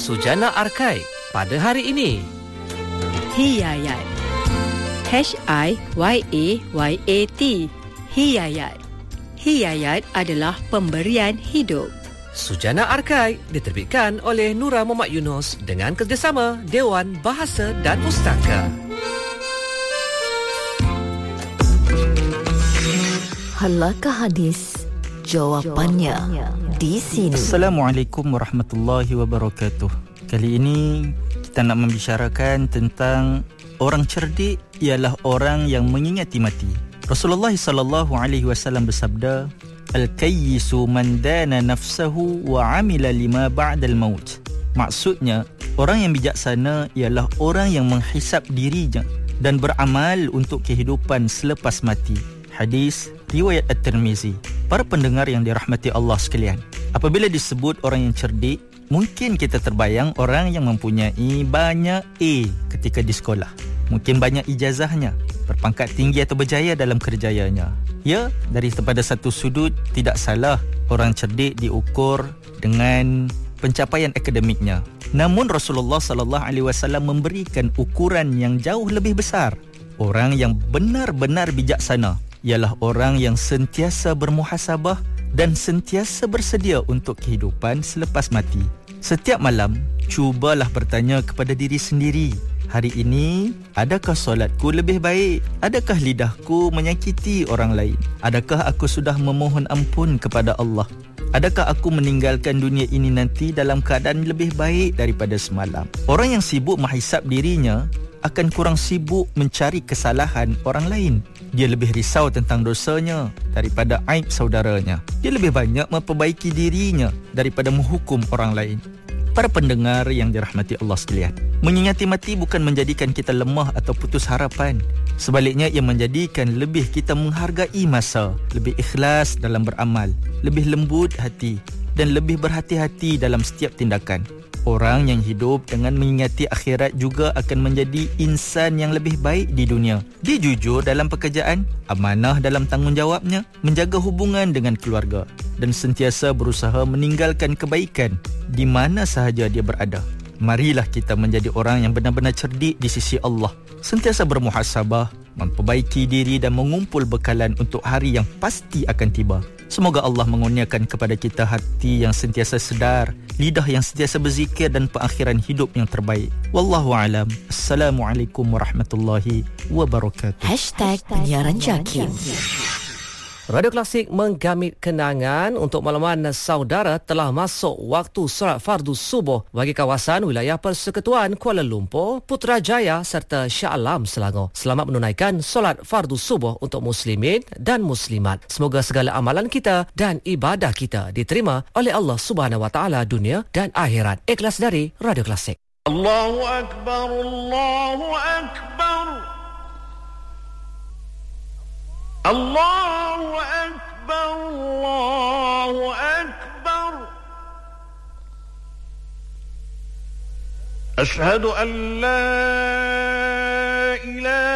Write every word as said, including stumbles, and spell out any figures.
Sujana Arkai pada hari ini. Hiyayat. H I Y A Y A T. Hiyayat. Hiyayat adalah pemberian hidup. Sujana Arkai diterbitkan oleh Nura Muhammad Yunus dengan kerjasama Dewan Bahasa dan Pustaka. Halakah hadis? Jawapannya di sini. Assalamualaikum warahmatullahi wabarakatuh. Kali ini kita nak membicarakan tentang orang cerdik ialah orang yang mengingati mati. Rasulullah sallallahu alaihi wasallam bersabda, Al-kayyisu man dana nafsahu wa amila lima ba'dal maut. Maksudnya, orang yang bijaksana ialah orang yang menghisap dirinya dan beramal untuk kehidupan selepas mati. Hadis riwayat At-Tirmizi. Para pendengar yang dirahmati Allah sekalian, apabila disebut orang yang cerdik, mungkin kita terbayang orang yang mempunyai banyak A ketika di sekolah. Mungkin banyak ijazahnya, berpangkat tinggi atau berjaya dalam kerjayanya. Ya, dari pada satu sudut tidak salah orang cerdik diukur dengan pencapaian akademiknya. Namun Rasulullah sallallahu alaihi wasallam memberikan ukuran yang jauh lebih besar. Orang yang benar-benar bijaksana ialah orang yang sentiasa bermuhasabah dan sentiasa bersedia untuk kehidupan selepas mati. Setiap malam, cubalah bertanya kepada diri sendiri, hari ini, adakah solatku lebih baik? Adakah lidahku menyakiti orang lain? Adakah aku sudah memohon ampun kepada Allah? Adakah aku meninggalkan dunia ini nanti dalam keadaan lebih baik daripada semalam? Orang yang sibuk menghisap dirinya akan kurang sibuk mencari kesalahan orang lain. Dia lebih risau tentang dosanya daripada aib saudaranya. Dia lebih banyak memperbaiki dirinya daripada menghukum orang lain. Para pendengar yang dirahmati Allah sekalian, mengingati mati bukan menjadikan kita lemah atau putus harapan. Sebaliknya, ia menjadikan lebih kita menghargai masa, lebih ikhlas dalam beramal, lebih lembut hati dan lebih berhati-hati dalam setiap tindakan. Orang yang hidup dengan mengingati akhirat juga akan menjadi insan yang lebih baik di dunia. Dia jujur dalam pekerjaan, amanah dalam tanggungjawabnya, menjaga hubungan dengan keluarga dan sentiasa berusaha meninggalkan kebaikan di mana sahaja dia berada. Marilah kita menjadi orang yang benar-benar cerdik di sisi Allah, sentiasa bermuhasabah, memperbaiki diri dan mengumpul bekalan untuk hari yang pasti akan tiba. Semoga Allah mengurniakan kepada kita hati yang sentiasa sedar, lidah yang sentiasa berzikir dan perakhiran hidup yang terbaik. Wallahu alam. Assalamualaikum warahmatullahi wabarakatuh. Hashtag Penyiaran Jakim. Radio Klasik menggamit kenangan untuk makluman saudara telah masuk waktu solat fardu subuh bagi kawasan wilayah Persekutuan Kuala Lumpur, Putrajaya serta Shah Alam Selangor. Selamat menunaikan solat fardu subuh untuk muslimin dan muslimat. Semoga segala amalan kita dan ibadah kita diterima oleh Allah Subhanahu Wa Taala dunia dan akhirat. Ikhlas dari Radio Klasik. Allahu Akbar, Allahu Akbar. Allahu Akbar, Allahu Akbar. Ashhadu an la ilaha